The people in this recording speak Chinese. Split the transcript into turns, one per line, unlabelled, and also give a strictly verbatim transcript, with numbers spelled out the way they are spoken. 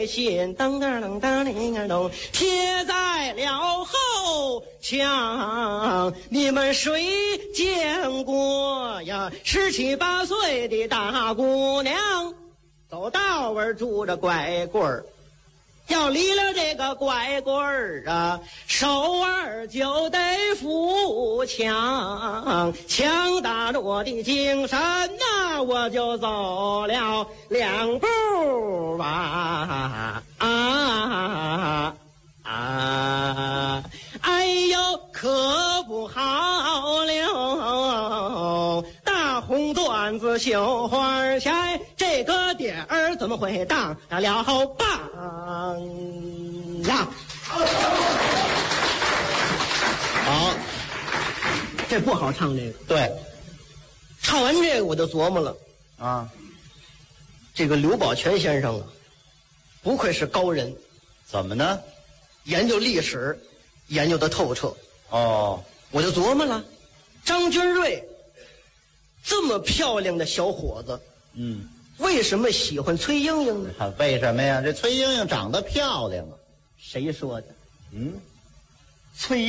信噔噔噔噔噔噔贴在了后墙，你们谁见过呀？十七八岁的大姑娘，走道儿拄着拐棍儿，要离了这个拐棍儿啊，手儿就得扶墙，墙打着我的精神呐，我就走了两步啊啊啊！哎呦，可不好了，大红缎子绣花鞋，这个点儿怎么会当了棒呀？好，这不好唱这个。
对，
唱完这个我就琢磨了
啊，
这个刘宝全先生啊，不愧是高人，
怎么呢？
研究历史研究的透彻。
哦，
我就琢磨了，张君瑞这么漂亮的小伙子，
嗯，
为什么喜欢崔莺莺呢？
为什么呀？这崔莺莺长得漂亮啊。
谁说的？
嗯，
崔